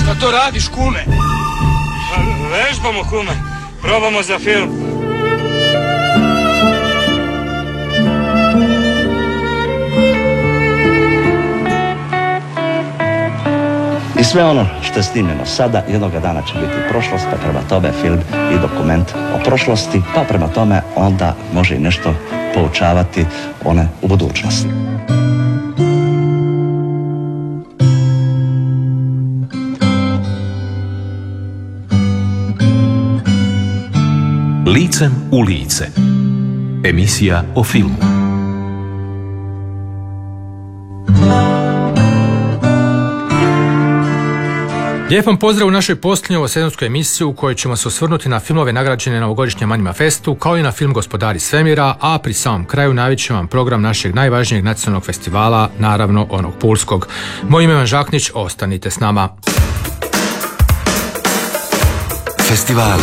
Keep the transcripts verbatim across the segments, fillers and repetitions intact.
Šta to radiš, kume? Vežbamo, kume. Probamo za film. I sve ono što je snimljeno sada jednoga dana će biti prošlost, pa prema tome film i dokument o prošlosti, pa prema tome onda može i nešto poučavati one u budućnosti. Licem u lice. Emisija o filmu. Lijep vam pozdrav u našoj posljednjoj ovosezonskoj emisiji u kojoj ćemo se osvrnuti na filmove nagrađene na ovogodišnjem Anima Festu, kao i na film Gospodari svemira, a pri samom kraju najavit ćemo vam program našeg najvažnijeg nacionalnog festivala, naravno onog pulskog. Moje ime je Ivan Žaknić, ostanite s nama. Festivali.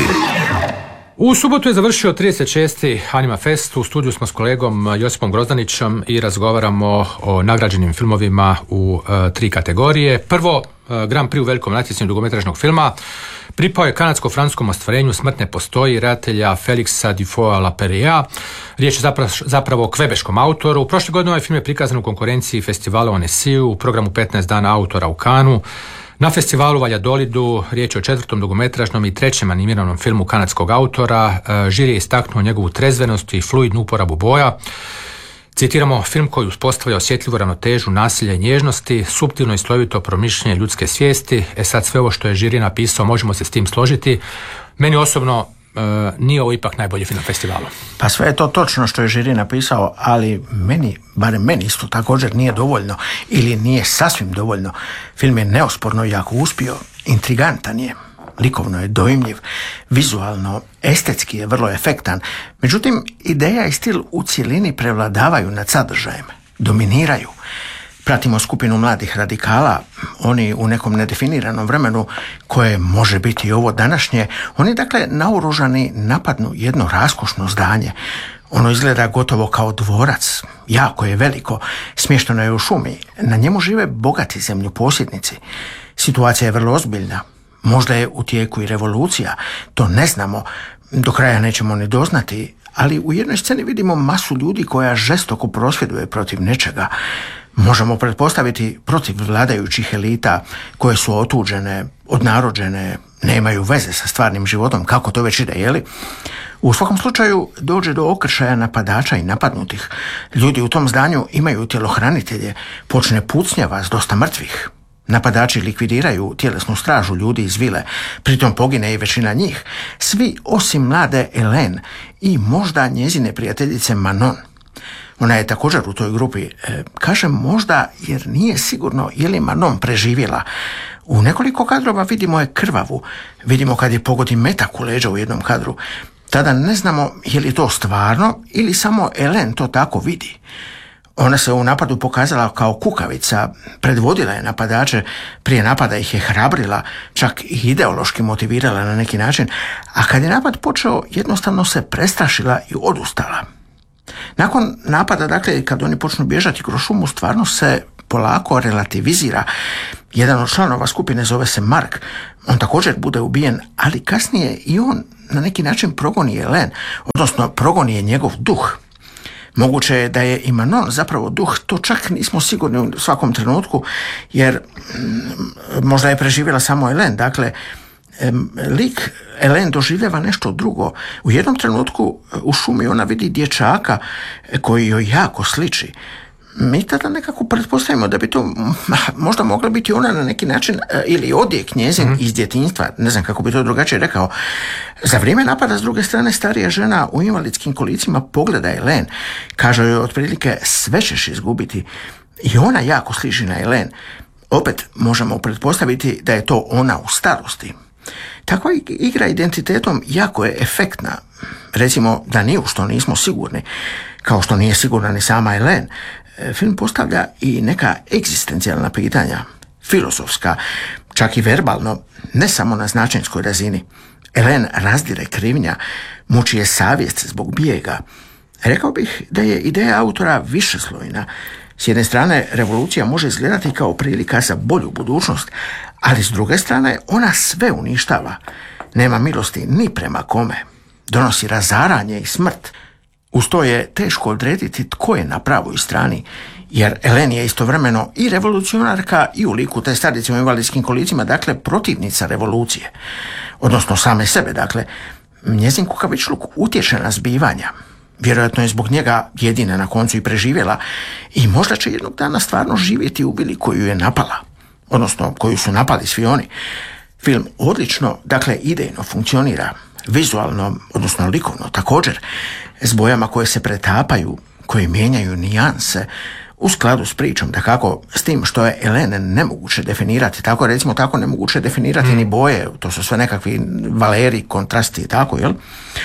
U subotu je završio trideset šesti Anima Fest. U studiju smo s kolegom Josipom Grozdanićem i razgovaramo o nagrađenim filmovima u uh, tri kategorije. Prvo, uh, Grand Prix u velikom natjecanju dugometražnog filma pripao je kanadsko-francuskom ostvarenju Smrt ne postoji redatelja Felixa Dufault-Laperia. Riječ je zapravo, zapravo o kvebeškom autoru. Prošle godine ovaj film je prikazan u konkurenciji festivala u Annecy u programu petnaest dana autora u Cannesu. Na festivalu Valladolidu riječ je o četvrtom dugometražnom i trećem animiranom filmu kanadskog autora. Žiri je istaknuo njegovu trezvenost i fluidnu uporabu boja. Citiramo, film koji uspostavlja osjetljivu ravnotežu nasilja i nježnosti, suptilno i slojevito promišljanje ljudske svijesti. E sad sve ovo što je žiri napisao, možemo se s tim složiti. Meni osobno Uh, nije ovo ipak najbolji film na festivalu. Pa sve je to točno što je žiri napisao, ali meni, barem meni isto također nije dovoljno ili nije sasvim dovoljno. Film je neosporno jako uspio, intrigantan je, likovno je dojmljiv, vizualno, estetski je vrlo efektan. Međutim, ideja i stil u cjelini prevladavaju nad sadržajem, dominiraju. Pratimo skupinu mladih radikala, oni u nekom nedefiniranom vremenu koje može biti i ovo današnje, oni dakle naoružani napadnu jedno raskošno zdanje. Ono izgleda gotovo kao dvorac, jako je veliko, smješteno je u šumi, na njemu žive bogati zemljoposjednici. Situacija je vrlo ozbiljna, možda je u tijeku i revolucija, to ne znamo, do kraja nećemo ni doznati, ali u jednoj sceni vidimo masu ljudi koja žestoko prosvjeduje protiv nečega. Možemo pretpostaviti protiv vladajućih elita koje su otuđene, odnarođene, nemaju veze sa stvarnim životom, kako to već ide, jeli? U svakom slučaju dođe do okršaja napadača i napadnutih. Ljudi u tom zdanju imaju tjelohranitelje, počne pucnjava s dosta mrtvih. Napadači likvidiraju tjelesnu stražu ljudi iz vile, pritom pogine i većina njih. Svi osim mlade Elaine i možda njezine prijateljice Manon. Ona je također u toj grupi. E, kažem možda jer nije sigurno je li Manon preživjela. U nekoliko kadrova vidimo je krvavu. Vidimo kad je pogodi metak u leđa u jednom kadru. Tada ne znamo je li to stvarno ili samo Elaine to tako vidi. Ona se u napadu pokazala kao kukavica, predvodila je napadače, prije napada ih je hrabrila, čak i ideološki motivirala na neki način, a kad je napad počeo jednostavno se prestrašila i odustala. Nakon napada, dakle, kad oni počnu bježati kroz šumu, stvarno se polako relativizira. Jedan od članova skupine zove se Mark, on također bude ubijen, ali kasnije i on na neki način progoni Elaine, odnosno progoni je njegov duh. Moguće je da je i Manon zapravo duh, to čak nismo sigurni u svakom trenutku, jer možda je preživjela samo Elaine, dakle, lik Elaine doživljava nešto drugo. U jednom trenutku u šumi ona vidi dječaka koji joj jako sliči. Mi tada nekako pretpostavimo da bi to možda mogla biti ona na neki način ili odjek njezin mm-hmm. iz djetinjstva, ne znam kako bi to drugačije rekao. Za vrijeme napada s druge strane starija žena u invalidskim kolicima pogleda Elaine, kaže joj otprilike sve ćeš izgubiti i ona jako sliči na Elaine. Opet možemo pretpostaviti da je to ona u starosti. Takva igra identitetom jako je efektna. Recimo da ni u što nismo sigurni, kao što nije sigurna ni sama Elaine. Film postavlja i neka egzistencijalna pitanja, filozofska, čak i verbalno, ne samo na značenjskoj razini. Elaine razdire krivnja, muči je savjest zbog bijega. Rekao bih da je ideja autora višeslojna. S jedne strane, revolucija može izgledati kao prilika za bolju budućnost, ali s druge strane, ona sve uništava. Nema milosti ni prema kome. Donosi razaranje i smrt. Uz to je teško odrediti tko je na pravoj strani, jer Elen je istovremeno i revolucionarka i u liku te starice u invalidskim kolicima, dakle protivnica revolucije. Odnosno same sebe, dakle, njezin kukavičluk utječe na zbivanja. Vjerojatno je zbog njega jedina na koncu i preživjela i možda će jednog dana stvarno živjeti u vili koju je napala, odnosno koju su napali svi oni. Film odlično, dakle, idejno funkcionira, vizualno, odnosno likovno također, s bojama koje se pretapaju, koje mijenjaju nijanse, u skladu s pričom, da kako s tim što je Elen nemoguće definirati, tako recimo tako nemoguće definirati mm. ni boje, to su sve nekakvi valeri, kontrasti i tako, jel?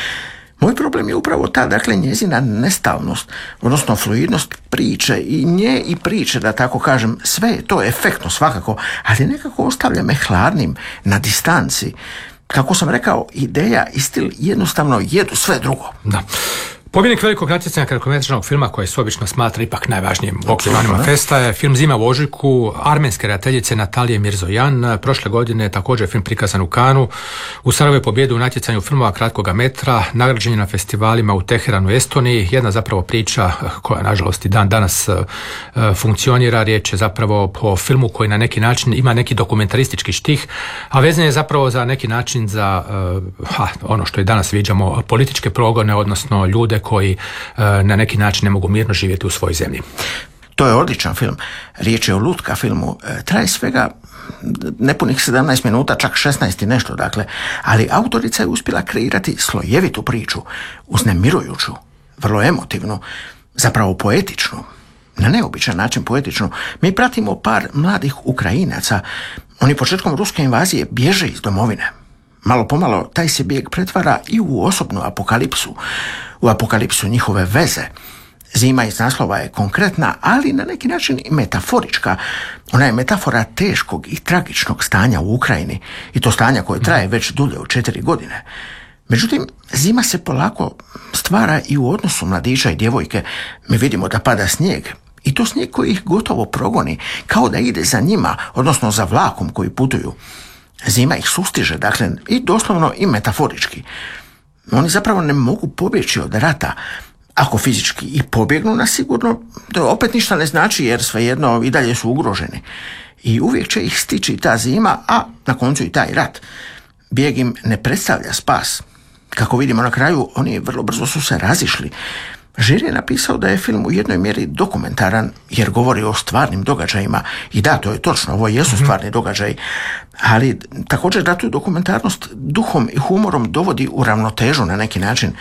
Moj problem je upravo ta, dakle, njezina nestalnost, odnosno fluidnost priče i nje i priče, da tako kažem, sve je to efektno svakako, ali nekako ostavlja me hladnim, na distanci. Kako sam rekao, ideja i stil jednostavno jedu sve drugo. Da. Pobjednik velikog natjecanja kratkometražnog filma koji se obično smatra ipak najvažnijim u okviru Anima Festa je film Zima u ožujku armenske redateljice Natalije Mirzojan. Prošle godine je također film prikazan u Kanu. U Sarajevu je pobjedu u natjecanju filmova kratkoga metra, nagrađen je na festivalima u Teheranu u Estoniji. Jedna zapravo priča koja nažalost i dan danas uh, funkcionira. Riječ je zapravo o filmu koji na neki način ima neki dokumentaristički štih, a vezan je zapravo za neki način za uh, ha, ono što i danas viđamo, političke progone, odnosno ljude koji uh, na neki način ne mogu mirno živjeti u svojoj zemlji. To je odličan film. Riječ je o Lutka filmu. E, traje svega nepunih sedamnaest minuta, čak šesnaest i nešto, dakle. Ali autorica je uspjela kreirati slojevitu priču, uznemirujuću, vrlo emotivnu, zapravo poetičnu, na neobičan način poetičnu. Mi pratimo par mladih Ukrajinaca. Oni početkom ruske invazije bježe iz domovine. Malo pomalo taj se bijeg pretvara i u osobnu apokalipsu, u apokalipsu njihove veze. Zima iz naslova je konkretna, ali na neki način i metaforička. Ona je metafora teškog i tragičnog stanja u Ukrajini, i to stanja koje traje već dulje od četiri godine. Međutim, zima se polako stvara i u odnosu mladića i djevojke. Mi vidimo da pada snijeg, i to snijeg koji ih gotovo progoni, kao da ide za njima, odnosno za vlakom koji putuju. Zima ih sustiže, dakle, i doslovno i metaforički. Oni zapravo ne mogu pobjeći od rata. Ako fizički i pobjegnu na sigurno, to opet ništa ne znači, jer svejedno i dalje su ugroženi. I uvijek će ih stići ta zima, a na koncu i taj rat. Bijeg im ne predstavlja spas. Kako vidimo na kraju, oni vrlo brzo su se razišli. Žiri je napisao da je film u jednoj mjeri dokumentaran, jer govori o stvarnim događajima. I da, to je točno, ovo jesu stvarni događaji. Ali također da tu dokumentarnost duhom i humorom dovodi u ravnotežu na neki način.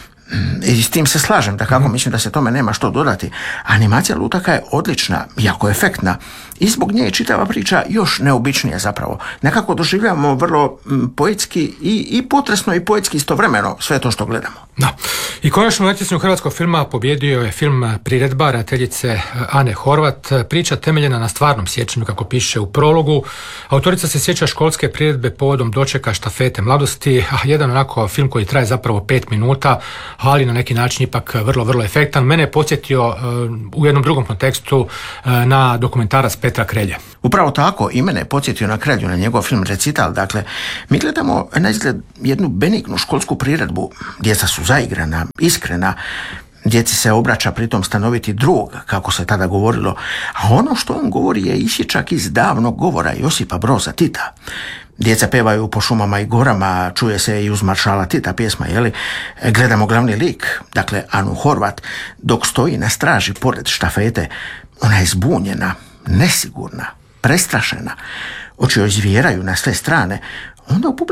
I s tim se slažem, da kako mislim da se tome nema što dodati. Animacija Lutaka je odlična, jako efektna, i zbog nje je čitava priča još neobičnija zapravo. Nekako doživljavamo vrlo m, poetski i, i potresno i poetski istovremeno sve to što gledamo. Da. I konačno u natjecanju hrvatskog filma pobjedio je film Priredba redateljice Ane Horvat. Priča temeljena na stvarnom sjećanju, kako piše u prologu. Autorica se sjeća školske priredbe povodom dočeka štafete mladosti, a jedan onako film koji traje zapravo pet minuta, ali na neki način ipak vrlo, vrlo efektan. Mene je podsjetio uh, u jednom drugom kontekstu uh, na dokumentarac Petra Krelje. Upravo tako, i mene je podsjetio na Krelju, na njegov film Recital. Dakle, mi gledamo na izgled jednu benignu školsku priredbu. Djeca su zaigrana, iskrena, djeci se obraća pritom stanoviti drug, kako se tada govorilo, a ono što on govori je isječak iz davnog govora Josipa Broza Tita. Djeca pevaju po šumama i gorama, čuje se i uz maršala Tita pjesma, jeli? Gledamo glavni lik, dakle Anu Horvat, dok stoji na straži pored štafete. Ona je zbunjena, nesigurna, prestrašena. Oči joj zvjeraju na sve strane. Onda u publici